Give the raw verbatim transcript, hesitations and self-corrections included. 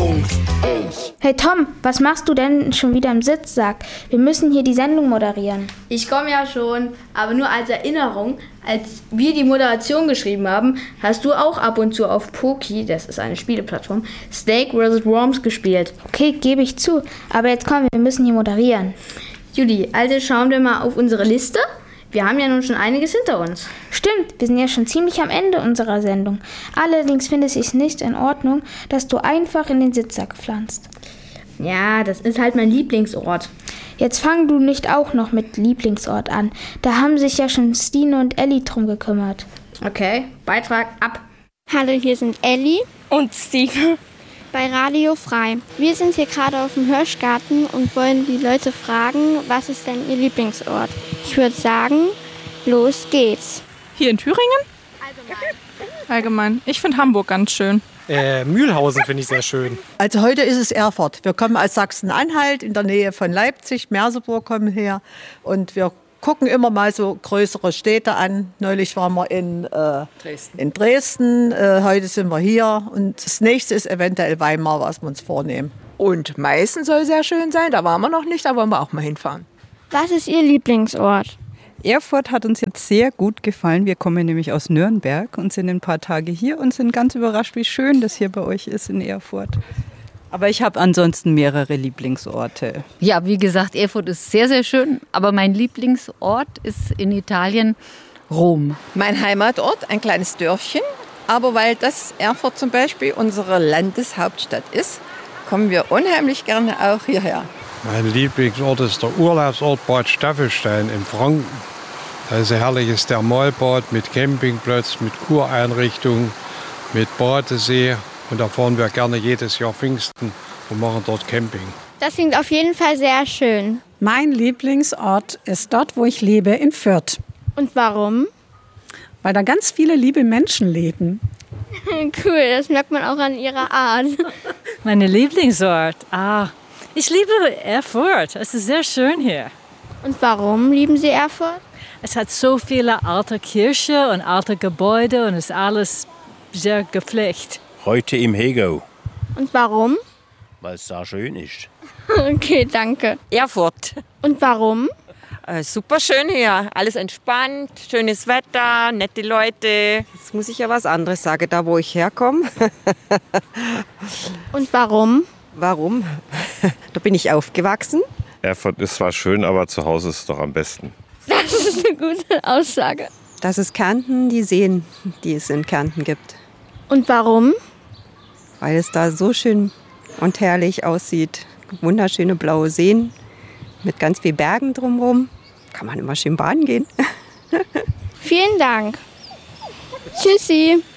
Hey Tom, was machst du denn schon wieder im Sitzsack? Wir müssen hier die Sendung moderieren. Ich komme ja schon, aber nur als Erinnerung, als wir die Moderation geschrieben haben, hast du auch ab und zu auf Poki, das ist eine Spieleplattform, Snake versus. Worms gespielt. Okay, gebe ich zu. Aber jetzt komm, wir müssen hier moderieren. Judy, also schauen wir mal auf unsere Liste. Wir haben ja nun schon einiges hinter uns. Stimmt, wir sind ja schon ziemlich am Ende unserer Sendung. Allerdings finde ich es nicht in Ordnung, dass du einfach in den Sitzsack pflanzt. Ja, das ist halt mein Lieblingsort. Jetzt fang du nicht auch noch mit Lieblingsort an. Da haben sich ja schon Stine und Elli drum gekümmert. Okay, Beitrag ab. Hallo, hier sind Elli und Stine bei Radio Frei. Wir sind hier gerade auf dem Hirschgarten und wollen die Leute fragen, was ist denn ihr Lieblingsort? Ich würde sagen, los geht's. Hier in Thüringen? Allgemein. Allgemein. Ich finde Hamburg ganz schön. Äh, Mühlhausen finde ich sehr schön. Also heute ist es Erfurt. Wir kommen aus Sachsen-Anhalt, in der Nähe von Leipzig. Merseburg kommen her. Und wir gucken immer mal so größere Städte an. Neulich waren wir in äh, Dresden. In Dresden. Äh, heute sind wir hier. Und das nächste ist eventuell Weimar, was wir uns vornehmen. Und Meißen soll sehr schön sein. Da waren wir noch nicht, da wollen wir auch mal hinfahren. Was ist Ihr Lieblingsort? Erfurt hat uns jetzt sehr gut gefallen. Wir kommen nämlich aus Nürnberg und sind ein paar Tage hier und sind ganz überrascht, wie schön das hier bei euch ist in Erfurt. Aber ich habe ansonsten mehrere Lieblingsorte. Ja, wie gesagt, Erfurt ist sehr, sehr schön. Aber mein Lieblingsort ist in Italien Rom. Mein Heimatort, ein kleines Dörfchen. Aber weil das Erfurt zum Beispiel unsere Landeshauptstadt ist, kommen wir unheimlich gerne auch hierher. Mein Lieblingsort ist der Urlaubsort Bad Staffelstein in Franken. Da ist ein herrliches Thermalbad mit Campingplatz, mit Kureinrichtung, mit Badesee. Und da fahren wir gerne jedes Jahr Pfingsten und machen dort Camping. Das klingt auf jeden Fall sehr schön. Mein Lieblingsort ist dort, wo ich lebe, in Fürth. Und warum? Weil da ganz viele liebe Menschen leben. Cool, das merkt man auch an ihrer Art. Mein Lieblingsort? Ah, ich liebe Erfurt. Es ist sehr schön hier. Und warum lieben Sie Erfurt? Es hat so viele alte Kirchen und alte Gebäude und es ist alles sehr gepflegt. Heute im Hegau. Und warum? Weil es da schön ist. Okay, danke. Erfurt. Und warum? Äh, super schön hier. Alles entspannt, schönes Wetter, nette Leute. Jetzt muss ich ja was anderes sagen, da wo ich herkomme. Und warum? Warum? Da bin ich aufgewachsen. Erfurt ist zwar schön, aber zu Hause ist es doch am besten. Das ist eine gute Aussage. Das ist Kärnten, die Seen, die es in Kärnten gibt. Und warum? Weil es da so schön und herrlich aussieht. Wunderschöne blaue Seen mit ganz vielen Bergen drumherum. Kann man immer schön baden gehen. Vielen Dank. Tschüssi.